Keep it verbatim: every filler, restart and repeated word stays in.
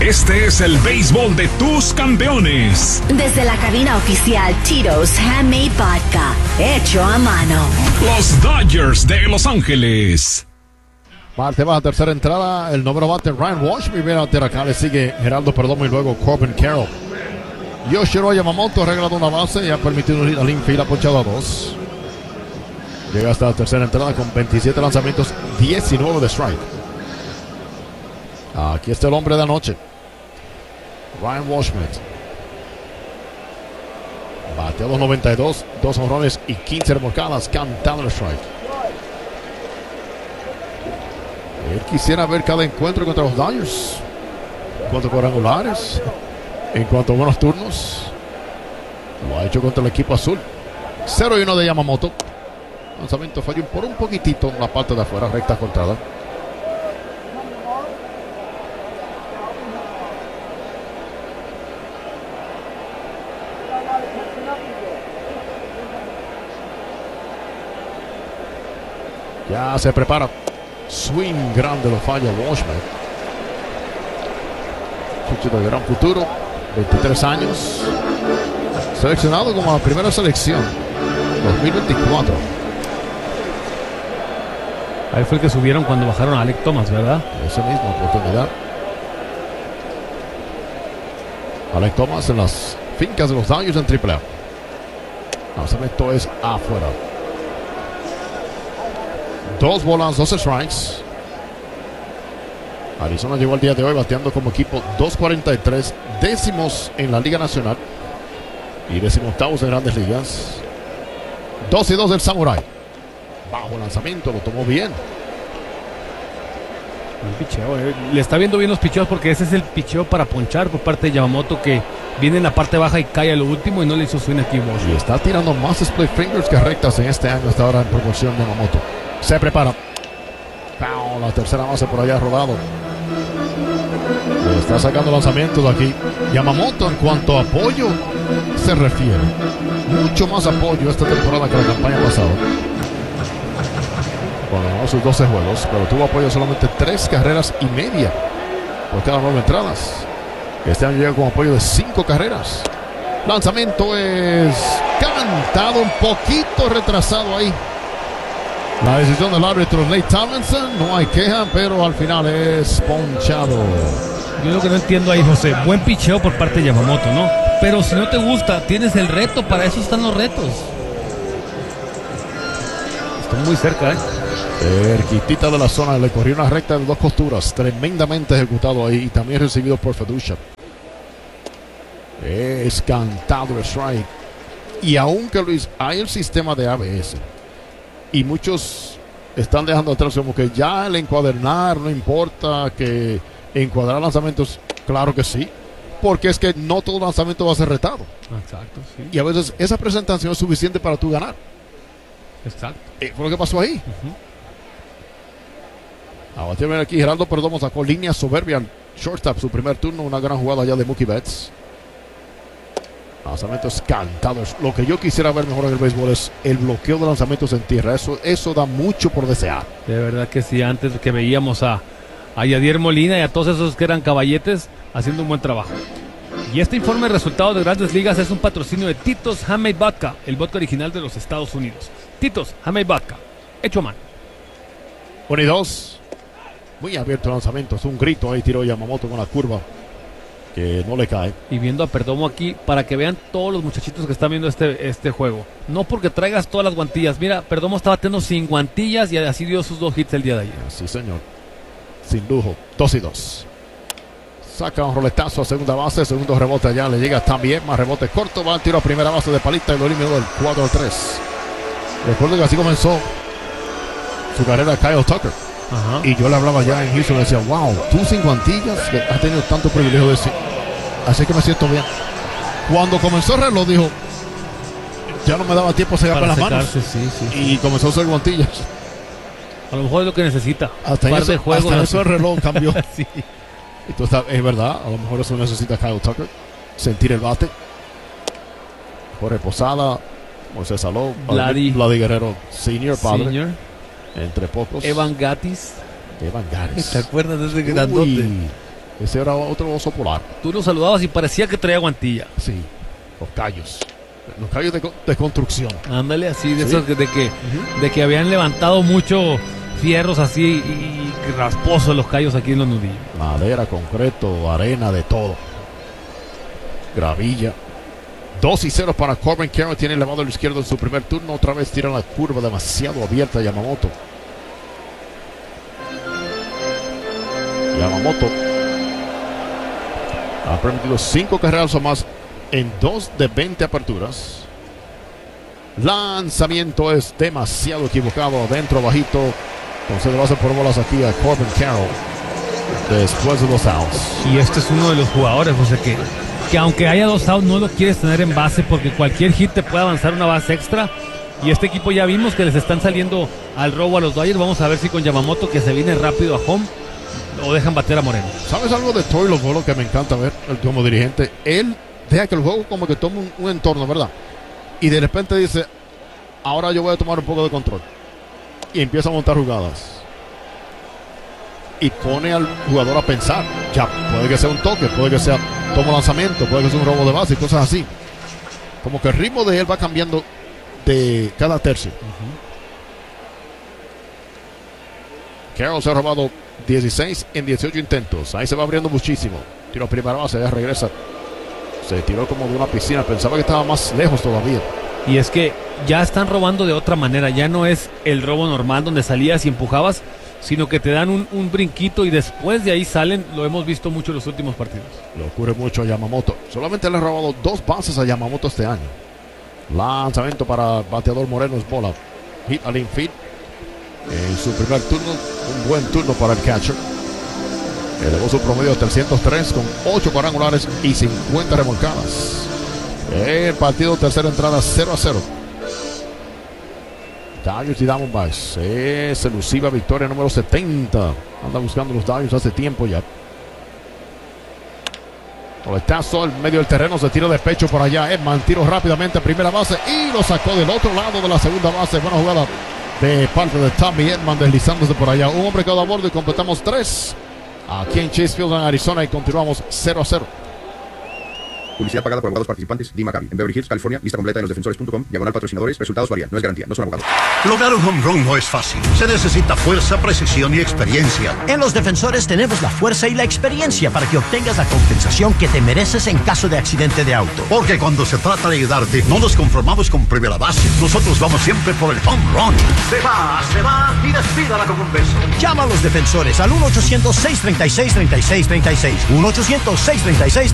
Este es el béisbol de tus campeones. Desde la cabina oficial Tito's Handmade Vodka, hecho a mano. Los Dodgers de Los Ángeles. Marte va a tercera entrada, el número bate Ryan Walsh, primera altera acá le sigue Geraldo Perdomo y luego Corbin Carroll. Yoshiro Yamamoto ha regalado una base y ha permitido un al infield, ha ponchado a dos. Llega hasta la tercera entrada con veintisiete lanzamientos, diecinueve de strike. Aquí está el hombre de anoche, Ryan Washmet. Bateó dos noventa y dos, dos honrones y quince remolcadas, cantado el strike. Él quisiera ver cada encuentro contra los Dodgers, en cuanto a cuadrangulares, en cuanto a buenos turnos. Lo ha hecho contra el equipo azul. cero y uno de Yamamoto. Lanzamiento falló por un poquitito en la parte de afuera, recta cortada. Ya se prepara. Swing grande lo falla Washman. Chico de gran futuro, veintitrés años. Seleccionado como la primera selección dos mil veinticuatro. Ahí fue el que subieron cuando bajaron a Alec Thomas, ¿verdad? Esa misma oportunidad. Alec Thomas en las fincas de los Dodgers en triple A. Lanzamiento es afuera. Dos bolas, dos strikes. Arizona llegó al día de hoy bateando como equipo dos cuarenta y tres, décimos en la Liga Nacional y decimoctavos en Grandes Ligas. dos y dos del Samurai. Bajo lanzamiento, lo tomó bien. Un picheo, eh. Le está viendo bien los picheos porque ese es el picheo para ponchar por parte de Yamamoto, que viene en la parte baja y cae a lo último y no le hizo swing aquí. Y está tirando más split fingers que rectas en este año hasta ahora en proporción de Yamamoto. Se prepara. Pow, la tercera base por allá rodado. Le está sacando lanzamientos aquí. Yamamoto en cuanto a apoyo se refiere. Mucho más apoyo esta temporada que la campaña pasada. Bueno, ganó sus doce juegos, pero tuvo apoyo solamente tres carreras y media por cada nueve entradas. Este año llega con apoyo de cinco carreras. Lanzamiento es cantado, un poquito retrasado ahí. La decisión del árbitro Nate Tomlinson, no hay queja, pero al final es ponchado. Yo lo que no entiendo ahí, José, buen picheo por parte de Yamamoto, ¿no? Pero si no te gusta, tienes el reto, para eso están los retos. Está muy cerca, ¿eh? Cerquitita de la zona, le corrió una recta de dos costuras, tremendamente ejecutado ahí y también recibido por Feducha. Es cantado el strike. Y aunque Luis, hay el sistema de A B S y muchos están dejando atrás como que ya el encuadernar no importa, que encuadrar lanzamientos, claro que sí, porque es que no todo lanzamiento va a ser retado. Exacto, sí. Y a veces esa presentación es suficiente para tú ganar. Exacto. Eh, fue lo que pasó ahí. Uh-huh. A batir aquí Geraldo Perdomo sacó línea soberbia al shortstop su primer turno, una gran jugada allá de Mookie Betts. Lanzamientos cantados. Lo que yo quisiera ver mejor en el béisbol es el bloqueo de lanzamientos en tierra. Eso, eso da mucho por desear. De verdad que sí, antes que veíamos a, a Yadier Molina y a todos esos que eran caballetes haciendo un buen trabajo. Y este informe de resultados de Grandes Ligas es un patrocinio de Tito's Handmade Vodka, el vodka original de los Estados Unidos. Tito's Handmade Vodka, hecho a mano. uno y dos. Muy abierto el lanzamiento. Es un grito ahí, tiró Yamamoto con la curva que no le cae. Y viendo a Perdomo aquí, para que vean todos los muchachitos que están viendo este, este juego. No porque traigas todas las guantillas. Mira, Perdomo estaba teniendo sin guantillas y así dio sus dos hits el día de ayer. Sí, señor. Sin lujo. dos y dos. Saca un roletazo a segunda base. Segundo rebote allá. Le llega también. Más rebote corto. Va al tiro a primera base de palita y lo eliminó del cuatro a tres. Recuerdo que así comenzó su carrera Kyle Tucker. Ajá. Y yo le hablaba ya en Houston. Le decía, wow, tú sin guantillas has tenido tanto privilegio de decir. Así que me siento bien. Cuando comenzó el reloj dijo, ya no me daba tiempo a secar con las manos. Sí, sí, sí. Y comenzó a hacer guantillas. A lo mejor es lo que necesita. Hasta, par eso, de juegos, hasta eso el reloj cambió. Sí. Entonces, es verdad, a lo mejor eso necesita Kyle Tucker. Sentir el bate. Jorge Posada, Moisés Saló, Vladi, Vladi Guerrero Senior, padre. Senior. Entre pocos. Evan Gattis. Evan Gattis. ¿Te acuerdas de ese grandote? Ese era otro oso polar. Tú lo saludabas y parecía que traía guantilla. Sí, los callos. Los callos de, de construcción. Ándale, así, de Sí. esos que- de que, Ujú. de que habían levantado mucho fierros así y, y rasposos los callos aquí en los nudillos. Madera, concreto, arena, de todo. Gravilla. dos y cero para Corbin Carroll. Tiene elevado el izquierdo en su primer turno. Otra vez tira la curva demasiado abierta Yamamoto. Yamamoto ha permitido cinco carreras o más en dos de veinte aperturas. Lanzamiento es demasiado equivocado. Adentro, bajito. Entonces le va a hacer por bolas aquí a Corbin Carroll después de los outs. Y este es uno de los jugadores, o sea que, que aunque haya dos outs no lo quieres tener en base porque cualquier hit te puede avanzar una base extra. Y este equipo ya vimos que les están saliendo al robo a los Dodgers. Vamos a ver si con Yamamoto, que se viene rápido a home, o dejan bater a Moreno. ¿Sabes algo de Troy Lovolo que me encanta ver él como dirigente? Él deja que el juego como que tome un, un entorno, ¿verdad? Y de repente dice, ahora yo voy a tomar un poco de control. Y empieza a montar jugadas. Y pone al jugador a pensar. Ya, puede que sea un toque, puede que sea tomo lanzamiento, puede que sea un robo de base y cosas así. Como que el ritmo de él va cambiando de cada tercio. Carroll se ha robado dieciséis en dieciocho intentos. Ahí se va abriendo muchísimo. Tiro a primera base, ya regresa. Se tiró como de una piscina. Pensaba que estaba más lejos todavía. Y es que ya están robando de otra manera. Ya no es el robo normal donde salías y empujabas, sino que te dan un, un brinquito y después de ahí salen. Lo hemos visto mucho en los últimos partidos. Le ocurre mucho a Yamamoto. Solamente le ha robado dos bases a Yamamoto este año. Lanzamiento para bateador Moreno, es bola. Hit al infield. En su primer turno, un buen turno para el catcher. Elevó su promedio a trescientos tres con ocho cuadrangulares y cincuenta remolcadas. El partido, tercera entrada, cero a cero. Dodgers y Diamondbacks. Es elusiva victoria número setenta. Anda buscando los Dodgers hace tiempo ya. Coletazo en medio del terreno, se tira de pecho por allá. Edman tiro rápidamente a primera base y lo sacó del otro lado de la segunda base. Buena jugada de parte de Tommy Edman deslizándose por allá. Un hombre quedó a bordo y completamos tres. Aquí en Chase Field, en Arizona, y continuamos cero a cero. Publicidad pagada por abogados participantes. D. Maccabi. En Beverly Hills, California. Lista completa en losdefensores punto com. Diagonal patrocinadores. Resultados varían. No es garantía. No son abogados. Lograr un home run no es fácil. Se necesita fuerza, precisión y experiencia. En Los Defensores tenemos la fuerza y la experiencia para que obtengas la compensación que te mereces en caso de accidente de auto. Porque cuando se trata de ayudarte, no nos conformamos con primera base. Nosotros vamos siempre por el home run. Se va, se va y despídala con un beso. Llama a Los Defensores al uno ochocientos, seiscientos treinta y seis, treinta y seis treinta y seis. uno ochocientos, seiscientos treinta y seis,